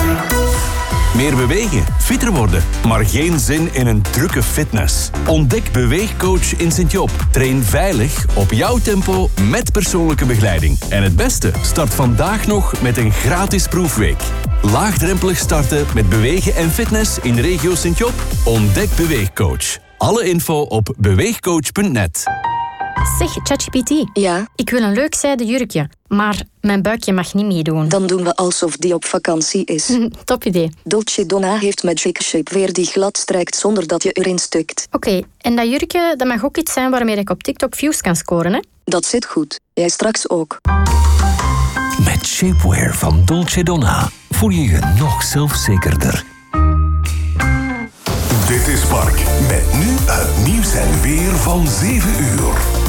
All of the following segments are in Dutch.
Meer bewegen, fitter worden, maar geen zin in een drukke fitness. Ontdek Beweegcoach in Sint-Job. Train veilig, op jouw tempo, met persoonlijke begeleiding. En het beste, start vandaag nog met een gratis proefweek. Laagdrempelig starten met bewegen en fitness in regio Sint-Job? Ontdek Beweegcoach. Alle info op beweegcoach.net. Zeg, ChatGPT. Ja? Ik wil een leuk zijden jurkje, maar mijn buikje mag niet meedoen. Dan doen we alsof die op vakantie is. Top idee. Dolce Donna heeft Magic Shapewear die glad strijkt zonder dat je erin stukt. Oké, en dat jurkje, dat mag ook iets zijn waarmee ik op TikTok views kan scoren, hè? Dat zit goed. Jij straks ook. Met Shapewear van Dolce Donna voel je je nog zelfzekerder. Dit is Mark, met nu het nieuws en weer van 7 uur.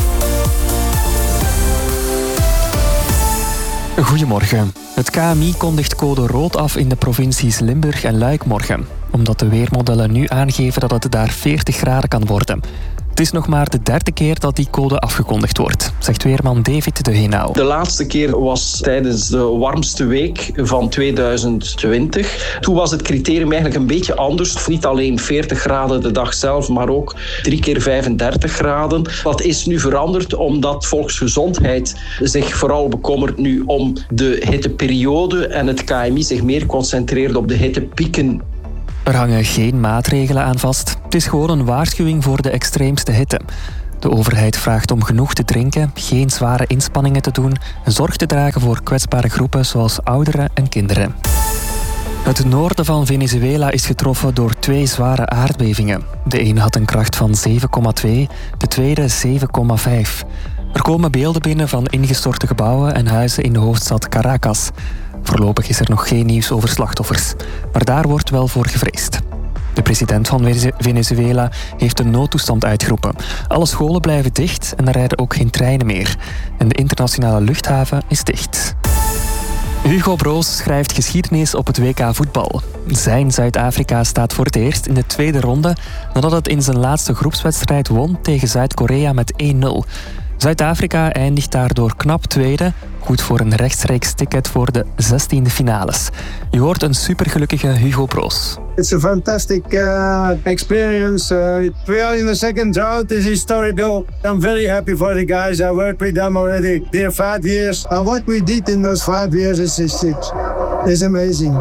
Goedemorgen. Het KMI kondigt code rood af in de provincies Limburg en Luik morgen, omdat de weermodellen nu aangeven dat het daar 40 graden kan worden. Het is nog maar de 3e keer dat die code afgekondigd wordt, zegt weerman David de Henao. De laatste keer was tijdens de warmste week van 2020. Toen was het criterium eigenlijk een beetje anders. Niet alleen 40 graden de dag zelf, maar ook 3 keer 35 graden. Dat is nu veranderd omdat volksgezondheid zich vooral bekommert nu om de hitteperiode en het KMI zich meer concentreert op de hittepieken. Er hangen geen maatregelen aan vast. Het is gewoon een waarschuwing voor de extreemste hitte. De overheid vraagt om genoeg te drinken, geen zware inspanningen te doen en zorg te dragen voor kwetsbare groepen zoals ouderen en kinderen. Het noorden van Venezuela is getroffen door 2 zware aardbevingen. De een had een kracht van 7,2, de tweede 7,5. Er komen beelden binnen van ingestorte gebouwen en huizen in de hoofdstad Caracas. Voorlopig is er nog geen nieuws over slachtoffers, maar daar wordt wel voor gevreesd. De president van Venezuela heeft een noodtoestand uitgeroepen. Alle scholen blijven dicht en er rijden ook geen treinen meer. En de internationale luchthaven is dicht. Hugo Broos schrijft geschiedenis op het WK voetbal. Zijn Zuid-Afrika staat voor het eerst in de tweede ronde nadat het in zijn laatste groepswedstrijd won tegen Zuid-Korea met 1-0. Zuid-Afrika eindigt daardoor knap tweede, goed voor een rechtstreeks ticket voor de 16e finales. Je hoort een supergelukkige Hugo Broos. It's a fantastic experience. We are in the second round. It's historical. I'm very happy for the guys. I worked with them already. They're 5 years. And what we did in those 5 years is amazing.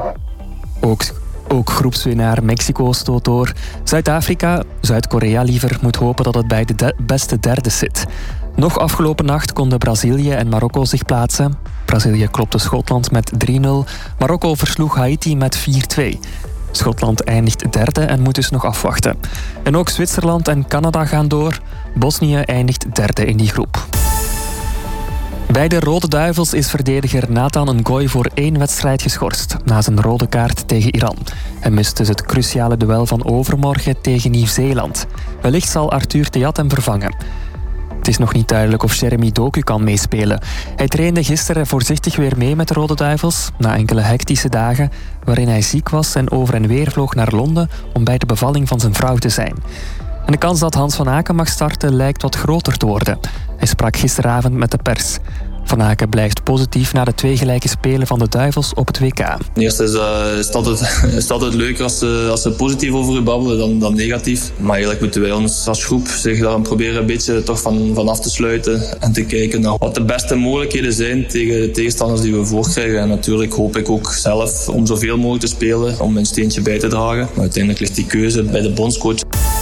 Ook groepswinnaar Mexico stoot door. Zuid-Afrika, Zuid-Korea liever, moet hopen dat het bij de beste derde zit. Nog afgelopen nacht konden Brazilië en Marokko zich plaatsen. Brazilië klopte Schotland met 3-0. Marokko versloeg Haiti met 4-2. Schotland eindigt derde en moet dus nog afwachten. En ook Zwitserland en Canada gaan door. Bosnië eindigt derde in die groep. Bij de Rode Duivels is verdediger Nathan Ngoy voor 1 wedstrijd geschorst, na zijn rode kaart tegen Iran. Hij mist dus het cruciale duel van overmorgen tegen Nieuw-Zeeland. Wellicht zal Arthur Theat hem vervangen. Het is nog niet duidelijk of Jeremy Doku kan meespelen. Hij trainde gisteren voorzichtig weer mee met de Rode Duivels, na enkele hectische dagen waarin hij ziek was en over en weer vloog naar Londen om bij de bevalling van zijn vrouw te zijn. En de kans dat Hans van Aken mag starten lijkt wat groter te worden. Hij sprak gisteravond met de pers. Van Aken blijft positief na de 2 gelijke spelen van de Duivels op het WK. Eerst is het altijd leuker als ze positief over u babbelen dan negatief. Maar eigenlijk moeten wij ons als groep zich daar proberen een beetje toch van af te sluiten en te kijken naar wat de beste mogelijkheden zijn tegen de tegenstanders die we voorkrijgen. En natuurlijk hoop ik ook zelf om zoveel mogelijk te spelen, om mijn steentje bij te dragen. Maar uiteindelijk ligt die keuze bij de bondscoach.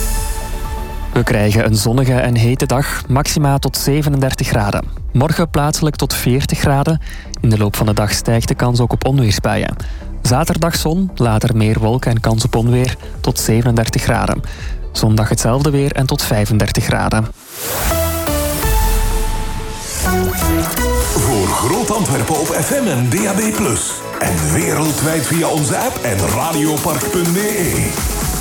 We krijgen een zonnige en hete dag, maxima tot 37 graden. Morgen plaatselijk tot 40 graden. In de loop van de dag stijgt de kans ook op onweersbuien. Zaterdag zon, later meer wolken en kans op onweer tot 37 graden. Zondag hetzelfde weer en tot 35 graden. Voor Groot Antwerpen op FM en DAB+. En wereldwijd via onze app en radiopark.be.